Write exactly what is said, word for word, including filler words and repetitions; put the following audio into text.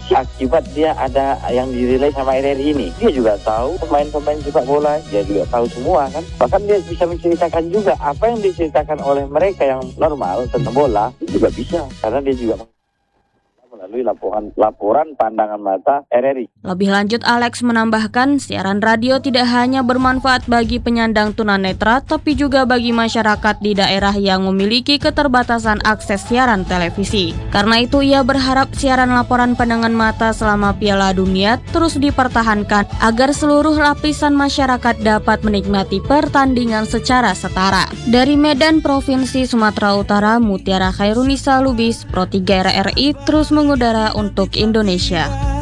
akibat dia ada yang dirilai sama R R I ini. Dia juga tahu pemain-pemain sepak bola, dia juga tahu semua kan. Bahkan dia bisa menceritakan juga apa yang diceritakan oleh mereka yang normal tentang bola, juga bisa. Karena dia juga melalui laporan laporan pandangan mata R R I. Lebih lanjut, Alex menambahkan, siaran radio tidak hanya bermanfaat bagi penyandang tunanetra, tapi juga bagi masyarakat di daerah yang memiliki keterbatasan akses siaran televisi. Karena itu, ia berharap siaran laporan pandangan mata selama Piala Dunia terus dipertahankan agar seluruh lapisan masyarakat dapat menikmati pertandingan secara setara. Dari Medan, Provinsi Sumatera Utara, Mutiara Khairunisa Lubis, Pro tiga R R I terus mengudara untuk Indonesia.